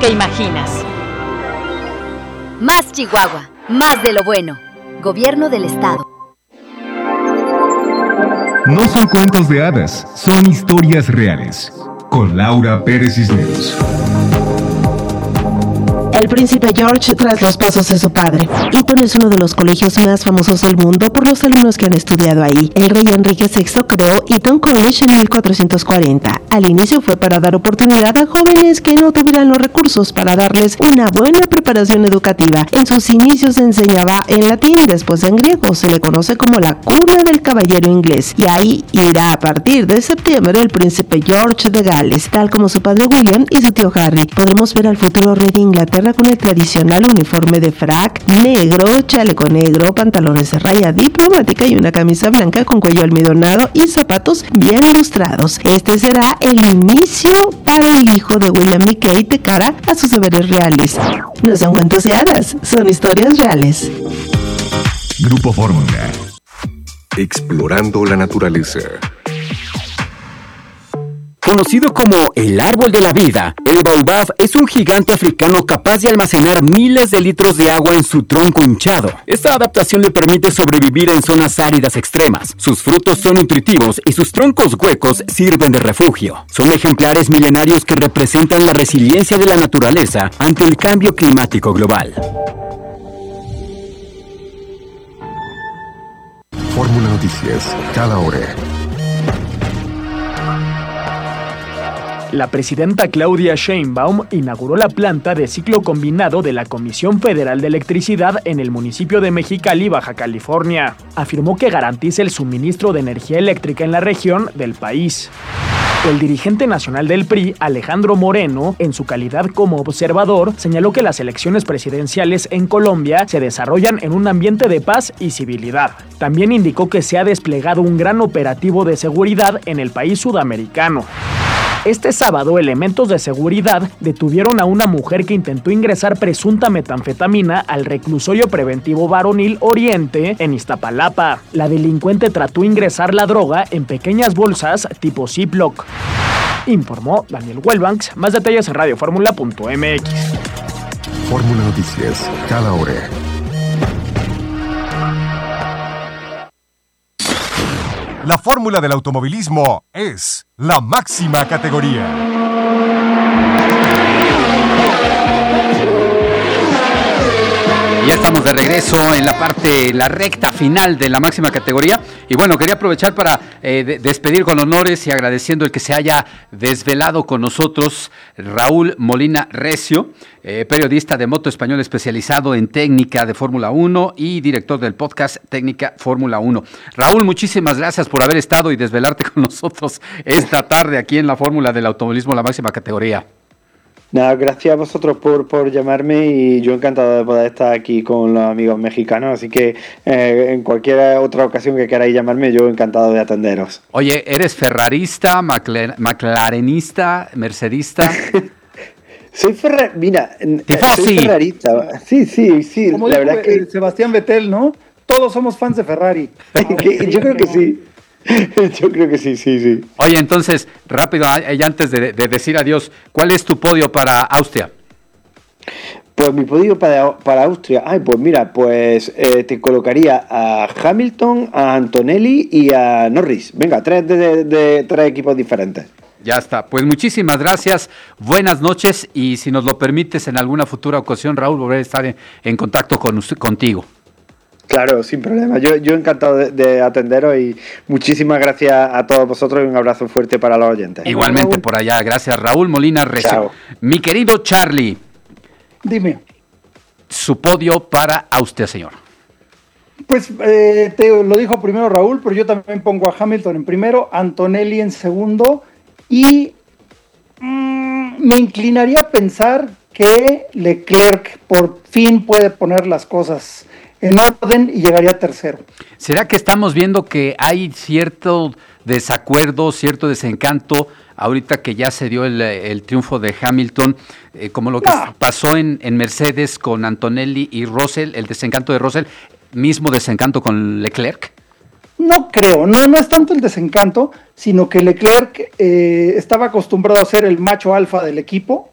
que imaginas. Más Chihuahua, más de lo bueno. Gobierno del Estado. No son cuentos de hadas, son historias reales. Con Laura Pérez Cisneros. El príncipe George tras los pasos de su padre. Eton es uno de los colegios más famosos del mundo por los alumnos que han estudiado ahí. El rey Enrique VI creó Eton College en 1440. Al inicio fue para dar oportunidad a jóvenes que no tuvieran los recursos para darles una buena preparación educativa. En sus inicios se enseñaba en latín, después en griego. Se le conoce como la cuna del caballero inglés. Y ahí irá a partir de septiembre el príncipe George de Gales, tal como su padre William y su tío Harry. Podremos ver al futuro rey de Inglaterra con el tradicional uniforme de frac negro, chaleco negro, pantalones de raya diplomática y una camisa blanca con cuello almidonado y zapatos bien lustrados. Este será el inicio para el hijo de William y Kate de cara a sus deberes reales. No son cuentos de hadas, son historias reales. Grupo Fórmula. Explorando la naturaleza. Conocido como el árbol de la vida, el baobab es un gigante africano capaz de almacenar miles de litros de agua en su tronco hinchado. Esta adaptación le permite sobrevivir en zonas áridas extremas. Sus frutos son nutritivos y sus troncos huecos sirven de refugio. Son ejemplares milenarios que representan la resiliencia de la naturaleza ante el cambio climático global. Fórmula Noticias, cada hora. La presidenta Claudia Sheinbaum inauguró la planta de ciclo combinado de la Comisión Federal de Electricidad en el municipio de Mexicali, Baja California. Afirmó que garantiza el suministro de energía eléctrica en la región del país. El dirigente nacional del PRI, Alejandro Moreno, en su calidad como observador, señaló que las elecciones presidenciales en Colombia se desarrollan en un ambiente de paz y civilidad. También indicó que se ha desplegado un gran operativo de seguridad en el país sudamericano. Este sábado, elementos de seguridad detuvieron a una mujer que intentó ingresar presunta metanfetamina al reclusorio preventivo varonil Oriente en Iztapalapa. La delincuente trató ingresar la droga en pequeñas bolsas tipo Ziploc. Informó Daniel Welbanks. Más detalles en radioformula.mx. Fórmula Noticias, cada hora. La fórmula del automovilismo es la máxima categoría. Ya estamos de regreso en la recta final de la máxima categoría. Y bueno, quería aprovechar para despedir con honores y agradeciendo el que se haya desvelado con nosotros Raúl Molina Recio, periodista de Moto Español especializado en técnica de Fórmula 1 y director del podcast Técnica Fórmula 1. Raúl, muchísimas gracias por haber estado y desvelarte con nosotros esta tarde aquí en la Fórmula del Automovilismo, la máxima categoría. Nada, gracias a vosotros por llamarme y yo encantado de poder estar aquí con los amigos mexicanos, así que en cualquier otra ocasión que queráis llamarme, yo encantado de atenderos. Oye, ¿eres ferrarista, maclarenista, mercedista? Soy ferrarista. Sí. Como la verdad que Sebastián Vettel, ¿no? Todos somos fans de Ferrari. Yo creo que sí. Yo creo que sí. Oye, entonces, rápido, y antes de decir adiós, ¿cuál es tu podio para Austria? Pues mi podio para Austria, te colocaría a Hamilton, a Antonelli y a Norris. Venga, tres de tres equipos diferentes. Ya está, pues muchísimas gracias, buenas noches y si nos lo permites en alguna futura ocasión, Raúl, volveré a estar en contacto contigo. Claro, sin problema. Yo encantado de atenderos y muchísimas gracias a todos vosotros y un abrazo fuerte para los oyentes. Igualmente por allá, gracias Raúl Molina Recio. Chao. Mi querido Charlie. Dime. Su podio para Austria, señor. Pues te lo dijo primero Raúl, pero yo también pongo a Hamilton en primero, Antonelli en segundo y me inclinaría a pensar que Leclerc por fin puede poner las cosas en orden y llegaría tercero. ¿Será que estamos viendo que hay cierto desacuerdo, cierto desencanto, ahorita que ya se dio el triunfo de Hamilton, como lo que pasó en Mercedes con Antonelli y Russell, el desencanto de Russell, mismo desencanto con Leclerc? No creo, no es tanto el desencanto, sino que Leclerc estaba acostumbrado a ser el macho alfa del equipo